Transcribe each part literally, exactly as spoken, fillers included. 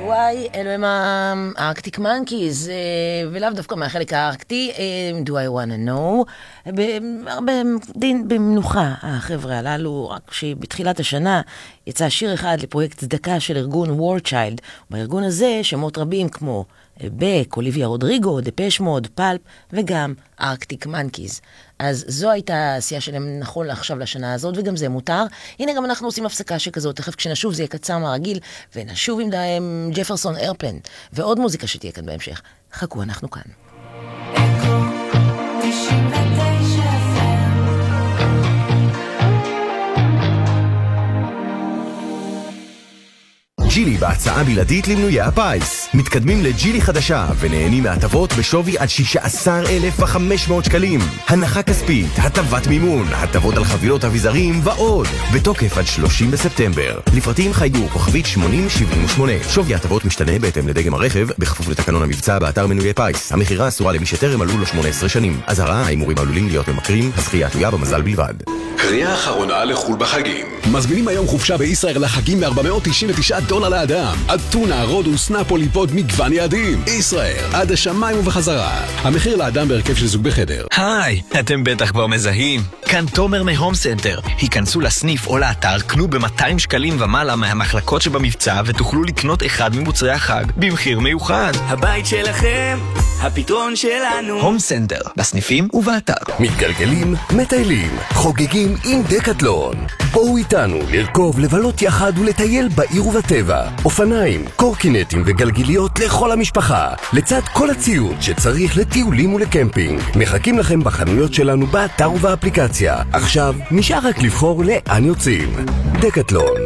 וואי, אלו הם הארקטיק מנקיז, ולאו דווקא מהחלק הארקטי, do I wanna know, הרבה דין במנוחה, החבר'ה הללו, רק שבתחילת השנה יצא שיר אחד לפרויקט צדקה של ארגון War Child, בארגון הזה שמות רבים כמו בק, אוליביה רודריגו, דפש מוד, פלפ וגם ארקטיק מנקיז. אז זו הייתה העשייה שלהם נכון לעכשיו לשנה הזאת, וגם זה מותר. הנה גם אנחנו עושים הפסקה שכזאת, תכף כשנשוב זה יהיה קצר מהרגיל, ונשוב עם דהם ג'פרסון איירפלן, ועוד מוזיקה שתהיה כאן בהמשך. חכו, אנחנו כאן. ג'ילי בהצעה בלעדית למנויי הפיס. מתקדמים לג'ילי חדשה ונהנים מהטבות בשווי עד שישה עשר אלף וחמש מאות שקלים. הנחה כספית, הטבת מימון, הטבות על חבילות אביזרים ועוד. בתוקף עד שלושים בספטמבר. לפרטים חייגו כוכבית שמונים שבעים ושמונה. שווי הטבות משתנה בהתאם לדגם הרכב, בכפוף לתקנון המבצע באתר מנויי פיס. המחירה אסורה למי שטרם מלאו לו שמונה עשרה שנים. אזהרה, ההימורים עלולים להיות ממכרים, הזכייה תלויה במזל בלבד. קריאה אחרונה לחול בחגים. מזמינים היום חופשה בישראל לחגים ב-ארבע מאות תשעים ותשעה דולר לאדם. אתונה, רודוס, נפולי, פוד, מגוון יעדים. ישראל, עד השמיים ובחזרה. המחיר לאדם בהרכב של זוג בחדר. היי, אתם בטח כבר מזהים. כאן תומר מהום סנטר. היכנסו לסניף או לאתר, קנו ב-מאתיים שקלים ומעלה מהמחלקות שבמבצע ותוכלו לקנות אחד ממוצרי החג במחיר מיוחד. הבית שלכם, הפתרון שלנו. הום סנטר, בסניפים ובאתר. מתגלגלים, מטיילים, חוגגים עם דקטלון. בואו איתנו לרכוב, לבלות יחד ולטייל בעיר ובטבע. אופניים, קורקינטים וגלגיליות לכל המשפחה. לצד כל הציוד שצריך לטיולים ולקמפינג. מחכים לכם בחנויות שלנו באתר ובאפליקציה. עכשיו נשאר רק לבחור לאן יוצאים. דקטלון.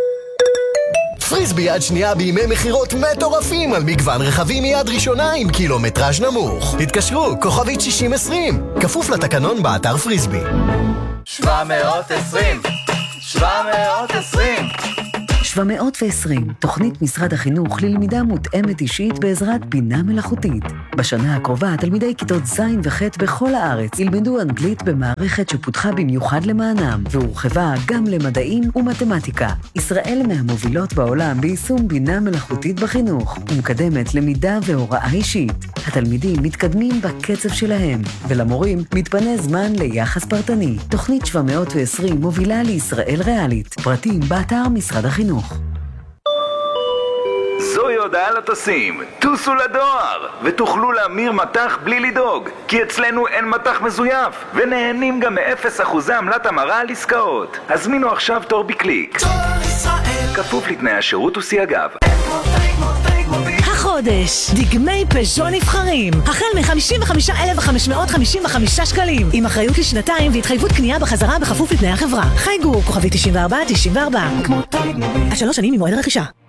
פריסבי יד שנייה בימי מחירות מטורפים על מגוון רכבים מיד ראשונה עם קילומטראז' נמוך. תתקשרו, כוכבית שישים עשרים. כפוף לתקנון באתר פריסבי. שבע מאות ועשרים שבע מאות ועשרים שבע מאות ועשרים, תוכנית משרד החינוך ללמידה מותאמת אישית בעזרת בינה מלאכותית. בשנה הקרובה, תלמידי כיתות ז' וח' בכל הארץ ילמדו אנגלית במערכת שפותחה במיוחד למענם, והורחבה גם למדעים ומתמטיקה. ישראל מהמובילות בעולם ביישום בינה מלאכותית בחינוך, ומקדמת למידה והוראה אישית. התלמידים מתקדמים בקצב שלהם, ולמורים מתפנה זמן ליחס פרטני. תוכנית שבע מאות ועשרים מובילה לישראל ריאלית. פרטים באתר משרד החינוך. זוהי הודעה לטסים, טוסו לדואר ותוכלו להמיר מטח בלי לדאוג, כי אצלנו אין מטח מזויף ונהנים גם מ-אפס אחוז עמלת המרה על עסקאות. הזמינו עכשיו תור בקליק, כפוף לתנאי השירות וסייגיו. החודש, דגמי פז'ו נבחרים, החל מ-חמישים וחמישה אלף וחמש מאות חמישים וחמישה שקלים, עם אחריות לשנתיים והתחייבות קנייה בחזרה בכפוף לתנאי החברה. חייגו, כוכבי תשעים וארבע תשעים וארבע. השלוש שנים ממועד הרכישה.